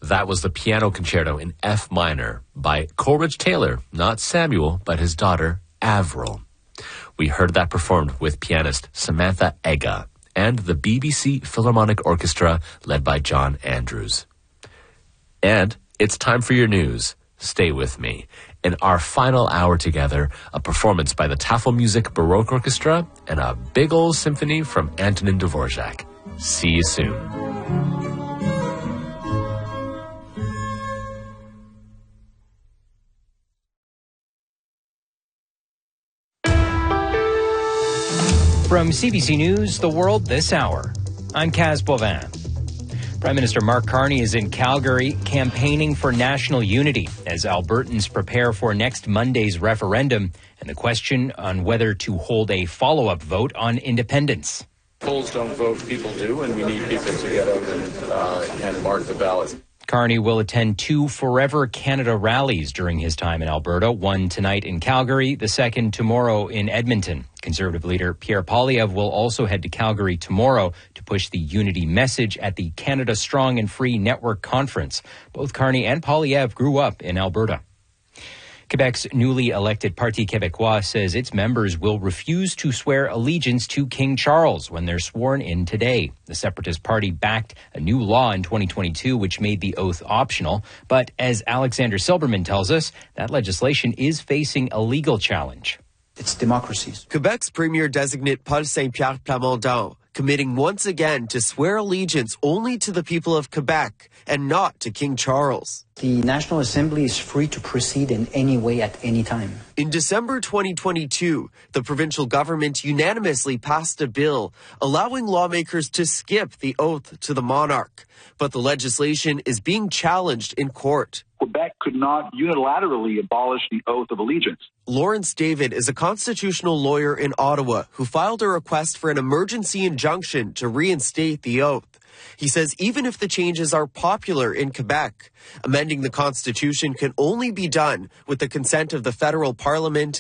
That was the piano concerto in F minor by Coleridge Taylor, not Samuel, but his daughter, Avril. We heard that performed with pianist Samantha Ega and the BBC Philharmonic Orchestra led by John Andrews. And it's time for your news. Stay with me. In our final hour together, a performance by the Tafelmusik Baroque Orchestra and a big old symphony from Antonin Dvorak. See you soon. From CBC News, The World This Hour, I'm Kaz Bovin. Prime Minister Mark Carney is in Calgary campaigning for national unity as Albertans prepare for next Monday's referendum and the question on whether to hold a follow-up vote on independence. Polls don't vote, people do, and we need people to get out and mark the ballots. Carney will attend 2 Forever Canada rallies during his time in Alberta, one tonight in Calgary, the second tomorrow in Edmonton. Conservative leader Pierre Poilievre will also head to Calgary tomorrow to push the unity message at the Canada Strong and Free Network Conference. Both Carney and Poilievre grew up in Alberta. Quebec's newly elected Parti Québécois says its members will refuse to swear allegiance to King Charles when they're sworn in today. The Separatist Party backed a new law in 2022 which made the oath optional. But as Alexander Silberman tells us, that legislation is facing a legal challenge. It's democracies. Quebec's Premier-designate Paul Saint-Pierre Plamondon committing once again to swear allegiance only to the people of Quebec and not to King Charles. The National Assembly is free to proceed in any way at any time. In December 2022, the provincial government unanimously passed a bill allowing lawmakers to skip the oath to the monarch. But the legislation is being challenged in court. Quebec could not unilaterally abolish the oath of allegiance. Lawrence David is a constitutional lawyer in Ottawa who filed a request for an emergency injunction to reinstate the oath. He says even if the changes are popular in Quebec, amending the Constitution can only be done with the consent of the federal parliament